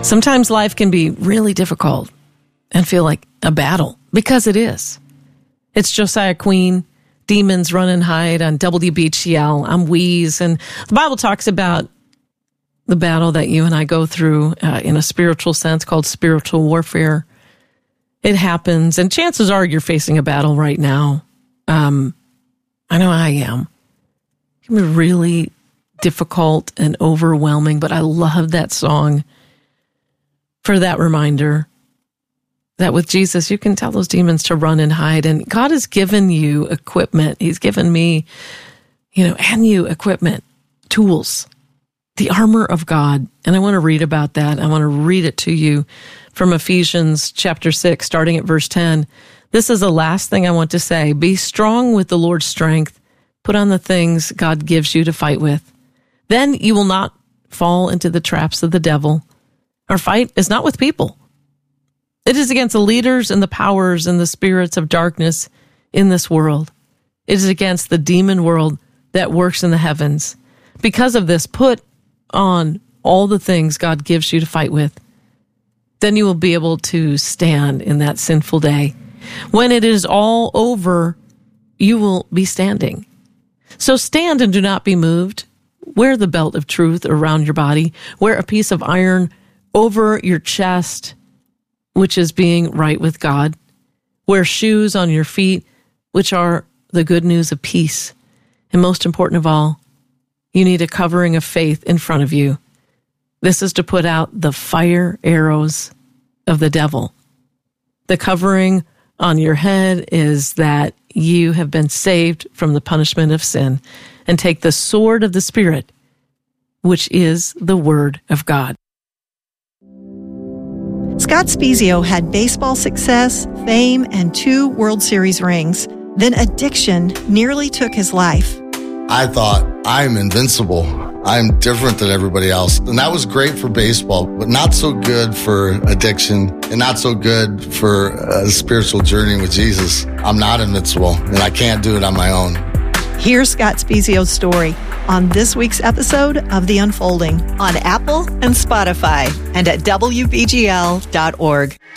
Sometimes life can be really difficult and feel like a battle, because it is. It's Josiah Queen, Demons Run and Hide on WBGL. I'm Wheeze, and the Bible talks about the battle that you and I go through in a spiritual sense called spiritual warfare. It happens, and chances are you're facing a battle right now. I know I am. It can be really difficult and overwhelming, but I love that song for that reminder that with Jesus, you can tell those demons to run and hide. And God has given you equipment. He's given me, and you equipment, tools, the armor of God. And I want to read about that. I want to read it to you from Ephesians chapter 6, starting at verse 10. This is the last thing I want to say. Be strong with the Lord's strength. Put on the things God gives you to fight with. Then you will not fall into the traps of the devil. Our fight is not with people. It is against the leaders and the powers and the spirits of darkness in this world. It is against the demon world that works in the heavens. Because of this, put on all the things God gives you to fight with. Then you will be able to stand in that sinful day. When it is all over, you will be standing. So stand and do not be moved. Wear the belt of truth around your body. Wear a piece of iron over your chest, which is being right with God. Wear shoes on your feet, which are the good news of peace. And most important of all, you need a covering of faith in front of you. This is to put out the fire arrows of the devil. The covering on your head is that you have been saved from the punishment of sin, and take the sword of the Spirit, which is the Word of God. Scott Spiezio had baseball success, fame, and 2 World Series rings. Then addiction nearly took his life. I thought, I'm invincible. I'm different than everybody else. And that was great for baseball, but not so good for addiction and not so good for a spiritual journey with Jesus. I'm not invincible, and I can't do it on my own. Here's Scott Spiezio's story on this week's episode of The Unfolding on Apple and Spotify and at WBGL.org.